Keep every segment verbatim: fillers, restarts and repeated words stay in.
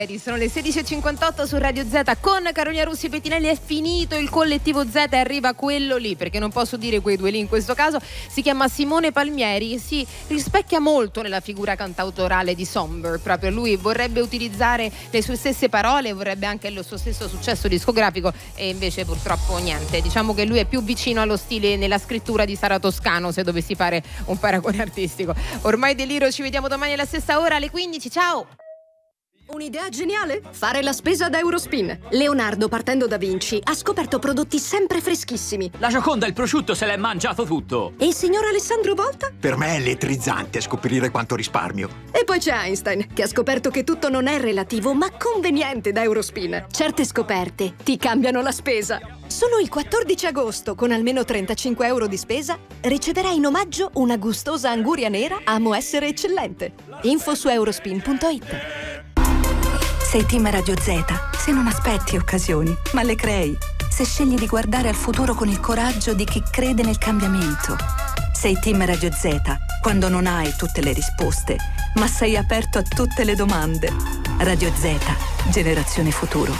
Sono le sedici e cinquantotto su Radio Z con Carolina Russi Pettinelli. È finito il collettivo Z e arriva quello lì, perché non posso dire quei due lì in questo caso. Si chiama Simone Palmieri e si rispecchia molto nella figura cantautorale di Somber. Proprio lui vorrebbe utilizzare le sue stesse parole, vorrebbe anche il suo stesso successo discografico, e invece purtroppo niente. Diciamo che lui è più vicino allo stile nella scrittura di Sara Toscano, se dovessi fare un paragone artistico. Ormai deliro, ci vediamo domani alla stessa ora alle quindici. Ciao! Un'idea geniale? Fare la spesa da Eurospin. Leonardo, partendo da Vinci, ha scoperto prodotti sempre freschissimi. La Gioconda il prosciutto se l'è mangiato tutto. E il signor Alessandro Volta? Per me è elettrizzante scoprire quanto risparmio. E poi c'è Einstein, che ha scoperto che tutto non è relativo, ma conveniente da Eurospin. Certe scoperte ti cambiano la spesa. Solo il quattordici agosto, con almeno trentacinque euro di spesa, riceverai in omaggio una gustosa anguria nera Amo essere eccellente. Info su eurospin punto it. Sei team Radio Z, se non aspetti occasioni, ma le crei. Se scegli di guardare al futuro con il coraggio di chi crede nel cambiamento. Sei team Radio Z, quando non hai tutte le risposte, ma sei aperto a tutte le domande. Radio Z, generazione futuro.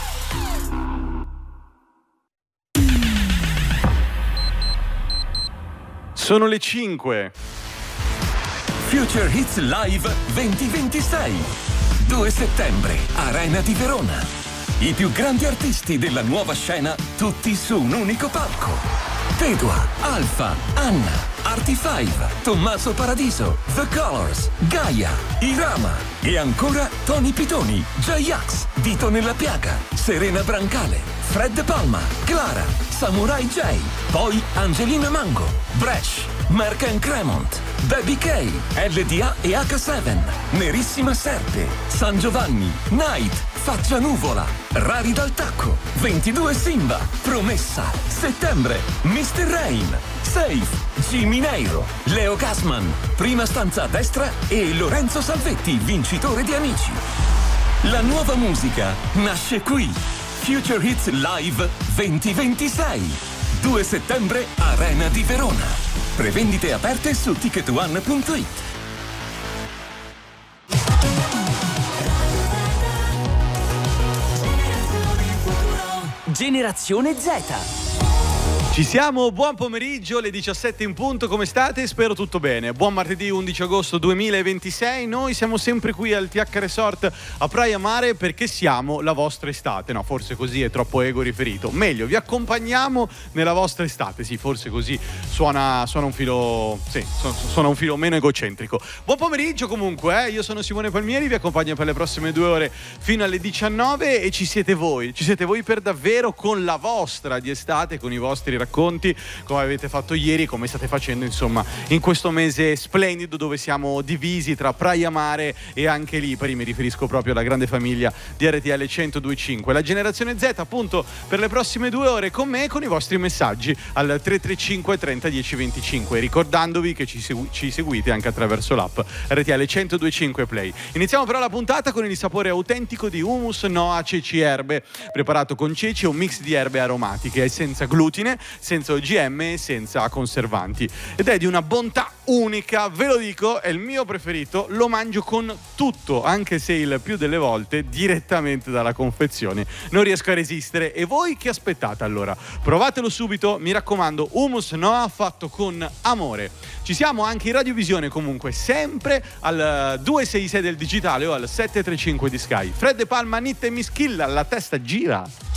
Sono le cinque. Future Hits Live duemilaventisei. due settembre, Arena di Verona. I più grandi artisti della nuova scena, tutti su un unico palco. Tedua, Alfa, Anna, Artifive, Tommaso Paradiso, The Colors, Gaia, Irama e ancora Tony Pitoni, J-Ax, Dito nella Piaga, Serena Brancale, Fred Palma, Clara, Samurai J, poi Angelina Mango, Bresh, Mark and Cremont, Baby K, L D A e H sette, Nerissima Serpe, San Giovanni, Night, Faccia Nuvola, Rari dal Tacco, ventidue Simba, Promessa, Settembre, mister Rain, Safe, Jimmy Neiro, Leo Gassman, Prima stanza a destra e Lorenzo Salvetti, vincitore di Amici. La nuova musica nasce qui. Future Hits Live duemilaventisei. due settembre, Arena di Verona. Prevendite aperte su ticket one punto it. Generazione Z. Ci siamo, buon pomeriggio, le diciassette in punto, come state? Spero tutto bene. Buon martedì undici agosto duemilaventisei, noi siamo sempre qui al T H Resort a Praia Mare perché siamo la vostra estate. No, forse così è troppo ego riferito. Meglio, vi accompagniamo nella vostra estate. Sì, forse così suona, suona un filo, sì, suona un filo meno egocentrico. Buon pomeriggio comunque, eh? Io sono Simone Palmieri, vi accompagno per le prossime due ore fino alle diciannove e ci siete voi. Ci siete voi per davvero con la vostra di estate, con i vostri racconti, come avete fatto ieri, come state facendo insomma in questo mese splendido dove siamo divisi tra Praia Mare e anche Lipari. Mi riferisco proprio alla grande famiglia di R T L centodue e cinque. La generazione Z appunto per le prossime due ore con me, con i vostri messaggi al tre tre cinque trenta dieci venticinque, ricordandovi che ci, segu- ci seguite anche attraverso l'app R T L centodue e cinque Play. Iniziamo però la puntata con il sapore autentico di hummus Noa Ceci Erbe, preparato con ceci, un mix di erbe aromatiche, è senza glutine, senza O G M e senza conservanti ed è di una bontà unica, ve lo dico, è il mio preferito, lo mangio con tutto, anche se il più delle volte direttamente dalla confezione non riesco a resistere. E voi che aspettate allora? Provatelo subito, mi raccomando, hummus Noa fatto con amore. Ci siamo anche in radiovisione comunque, sempre al due sei sei del digitale o al sette tre cinque di Sky. Fred Palma, Nitte e Mischilla, la testa gira.